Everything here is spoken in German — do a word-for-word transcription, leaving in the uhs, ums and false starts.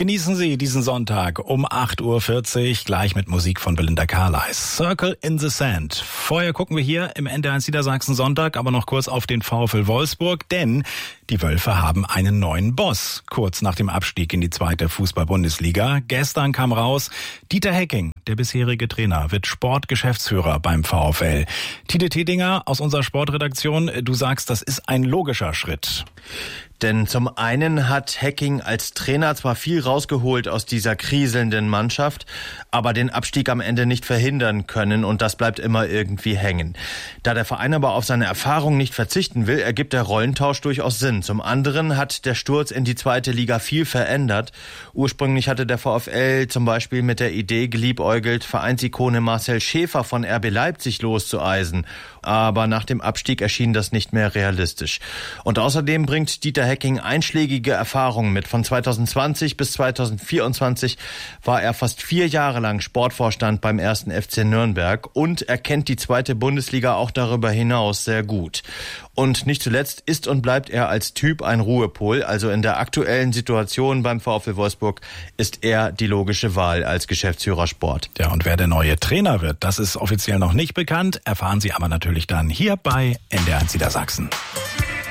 Genießen Sie diesen Sonntag um acht Uhr vierzig, gleich mit Musik von Belinda Carlisle. Circle in the Sand. Vorher gucken wir hier im N D R eins Niedersachsen Sonntag aber noch kurz auf den VfL Wolfsburg, denn die Wölfe haben einen neuen Boss, kurz nach dem Abstieg in die zweite Fußball-Bundesliga. Gestern kam raus, Dieter Hecking, der bisherige Trainer, wird Sportgeschäftsführer beim VfL. Tide Tedinger aus unserer Sportredaktion, du sagst, das ist ein logischer Schritt. Denn zum einen hat Hecking als Trainer zwar viel rausgeholt aus dieser kriselnden Mannschaft, aber den Abstieg am Ende nicht verhindern können und das bleibt immer irgendwie hängen. Da der Verein aber auf seine Erfahrung nicht verzichten will, ergibt der Rollentausch durchaus Sinn. Zum anderen hat der Sturz in die zweite Liga viel verändert. Ursprünglich hatte der VfL zum Beispiel mit der Idee geliebäugelt, Vereinsikone Marcel Schäfer von R B Leipzig loszueisen. Aber nach dem Abstieg erschien das nicht mehr realistisch. Und außerdem bringt Dieter Hecking einschlägige Erfahrungen mit. Von zweitausendzwanzig bis zweitausendvierundzwanzig war er fast vier Jahre lang Sportvorstand beim ersten F C Nürnberg und er kennt die zweite Bundesliga auch darüber hinaus sehr gut. Und nicht zuletzt ist und bleibt er als Typ ein Ruhepol. Also in der aktuellen Situation beim VfL Wolfsburg ist er die logische Wahl als Geschäftsführer Sport. Ja, und wer der neue Trainer wird, das ist offiziell noch nicht bekannt. Erfahren Sie aber natürlich dann hier bei N D R eins Niedersachsen.